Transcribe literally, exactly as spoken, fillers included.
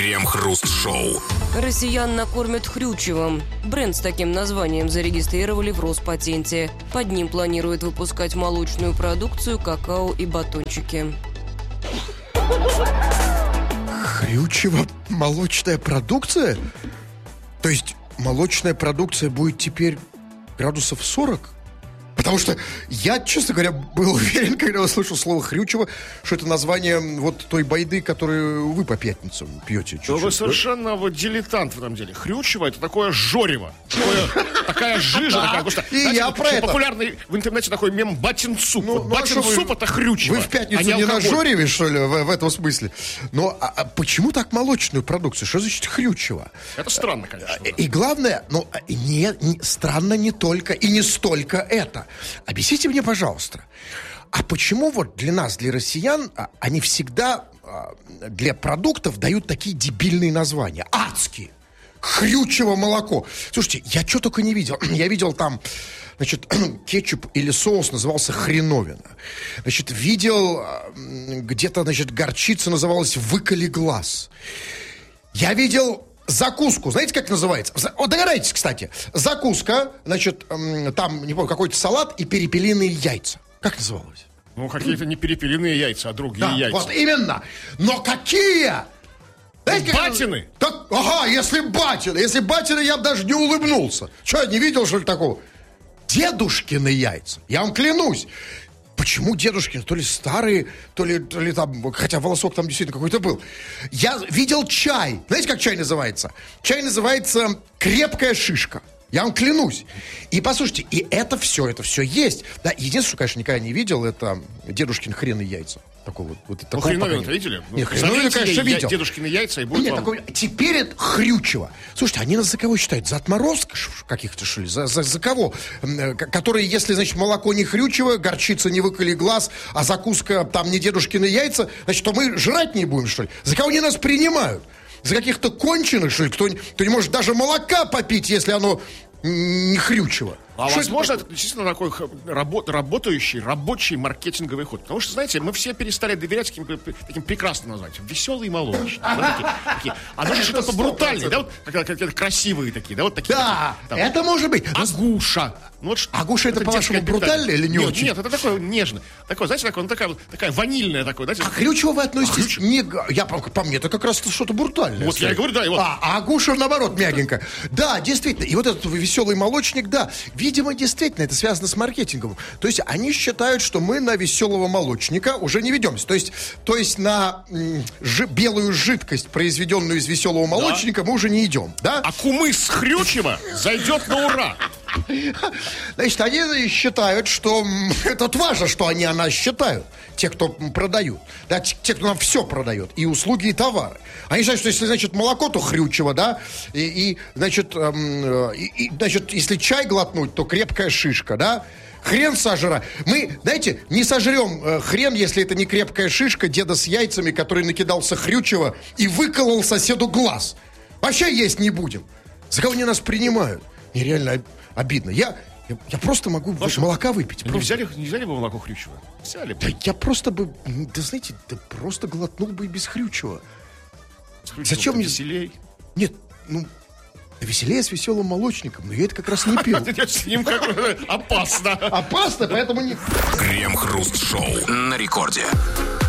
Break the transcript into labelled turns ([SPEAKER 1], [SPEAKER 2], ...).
[SPEAKER 1] Крем-хруст-шоу.
[SPEAKER 2] Россиян накормят хрючевым. Бренд с таким названием зарегистрировали в Роспатенте. Под ним планируют выпускать молочную продукцию, какао и батончики.
[SPEAKER 3] Хрючево-молочная продукция? То есть молочная продукция будет теперь градусов сорок? Потому что я, честно говоря, был уверен, когда услышал слово «хрючево», что это название вот той байды, которую вы по пятницам пьете.
[SPEAKER 4] Да вы совершенно вот дилетант в этом деле. Хрючево — это такое жорево. Такое, такая жижа. Такая, потому что,
[SPEAKER 3] и
[SPEAKER 4] знаете,
[SPEAKER 3] я про это.
[SPEAKER 4] Популярный в интернете такой мем «батин-суп».
[SPEAKER 3] Ну,
[SPEAKER 4] Вот
[SPEAKER 3] ну,
[SPEAKER 4] батин-суп —
[SPEAKER 3] вы,
[SPEAKER 4] это хрючево.
[SPEAKER 3] Вы в пятницу
[SPEAKER 4] а
[SPEAKER 3] не,
[SPEAKER 4] не
[SPEAKER 3] на
[SPEAKER 4] алкоголь.
[SPEAKER 3] жореве, что ли, в, в этом смысле? Но а, а почему так молочную продукцию? Что значит хрючево?
[SPEAKER 4] Это странно, конечно.
[SPEAKER 3] И, и главное, ну, не, не, странно не только и не столько это. Объясните мне, пожалуйста, а почему вот для нас, для россиян, они всегда для продуктов дают такие дебильные названия? Адские. Хрючево молоко. Слушайте, я что только не видел. Я видел там, значит, кетчуп или соус назывался хреновина. Значит, видел где-то, значит, горчица называлась «выколи глаз». Я видел закуску, знаете, как называется? Вот догадайтесь, кстати. Закуска, значит, там, не помню, какой-то салат и перепелиные яйца. Как называлось?
[SPEAKER 4] Ну, какие-то не перепелиные яйца, а другие
[SPEAKER 3] Да,
[SPEAKER 4] яйца.
[SPEAKER 3] вот именно. Но какие? Знаете, как-
[SPEAKER 4] Батины?
[SPEAKER 3] Так, ага, если батины. Если батины, я бы даже не улыбнулся. Что, я не видел, что ли, такого? Дедушкины яйца. Я вам клянусь. Почему дедушкины? То ли старые, то ли, то ли там... Хотя волосок там действительно какой-то был. Я видел чай. Знаете, как чай называется? Чай называется «крепкая шишка». Я вам клянусь. И послушайте, и это все, это все есть. Да, единственное, что, конечно, никогда не видел, это дедушкин хрен и яйца. Такой вот, вот,
[SPEAKER 4] Ну, хреновину-то видели?
[SPEAKER 3] Нет, хреновину, конечно,
[SPEAKER 4] я,
[SPEAKER 3] видел.
[SPEAKER 4] Дедушкины яйца и будет
[SPEAKER 3] Нет,
[SPEAKER 4] вам...
[SPEAKER 3] такой, теперь это хрючево. Слушайте, они нас за кого считают? За отморозков каких-то, что ли? За, за, за кого? М, Которые, если, значит, молоко не хрючево, горчица не выколи глаз, а закуска там не дедушкины яйца, значит, то мы жрать не будем, что ли? За кого они нас принимают? За каких-то конченых, что ли? Кто, кто не может даже молока попить, если оно не хрючево.
[SPEAKER 4] А
[SPEAKER 3] Что
[SPEAKER 4] возможно,
[SPEAKER 3] это
[SPEAKER 4] это действительно такой х- работ- работающий, рабочий маркетинговый ход. Потому что, знаете, мы все перестали доверять таким, таким прекрасным названиям. Веселый молочник. Да, такие, такие. А даже что-то брутальное, да, вот какие-то красивые такие, да, вот такие.
[SPEAKER 3] Да,
[SPEAKER 4] там,
[SPEAKER 3] это может быть.
[SPEAKER 4] Агуша. Ну, вот,
[SPEAKER 3] Агуша это, по-вашему,
[SPEAKER 4] детское
[SPEAKER 3] брутально
[SPEAKER 4] питание.
[SPEAKER 3] или не
[SPEAKER 4] нет,
[SPEAKER 3] очень?
[SPEAKER 4] Нет, это такое нежное. Такое, знаете, такое, ну, такая, такая ванильная такое, знаете.
[SPEAKER 3] А хрючево вы относитесь
[SPEAKER 4] А
[SPEAKER 3] не... г- Я, по, по мне, это как раз что-то брутальное.
[SPEAKER 4] Вот я и говорю, да, и вот.
[SPEAKER 3] А, а агуша, наоборот, мягенько. Да, действительно. И вот этот веселый молочник, да. Видимо, действительно, это связано с маркетингом. То есть они считают, что мы на веселого молочника уже не ведемся. То есть, то есть на м, жи- белую жидкость, произведенную из веселого молочника, мы уже не идем, да?
[SPEAKER 4] А кумыс хрючево зайдет на ура.
[SPEAKER 3] Значит, они считают, что... м, Это важно, что они о нас считают. Те, кто м, продают. Да, те, те, кто нам все продает. И услуги, и товары. Они считают, что если, значит, молоко, то хрючево, да? И, и, значит, эм, и, и, значит, если чай глотнуть, то крепкая шишка, да? Хрен сожра. Мы, знаете, не сожрем э, хрен, если это не крепкая шишка деда с яйцами, который накидался хрючево и выколол соседу глаз. Вообще есть не будем. За кого они нас принимают? Мне реально об- обидно. Я, я, я просто могу
[SPEAKER 4] Слушай,
[SPEAKER 3] молока выпить.
[SPEAKER 4] Не
[SPEAKER 3] Просто.
[SPEAKER 4] взяли, не взяли бы молоко хрючево? Взяли бы.
[SPEAKER 3] Да я просто бы, м, да знаете, да просто глотнул бы и без хрючева. Зачем мне-
[SPEAKER 4] Веселей.
[SPEAKER 3] Нет, ну, да веселее с веселым молочником, но я это как раз не пил.
[SPEAKER 4] С ним как бы опасно.
[SPEAKER 3] Опасно, поэтому не...
[SPEAKER 1] Крем-хруст-шоу на рекорде.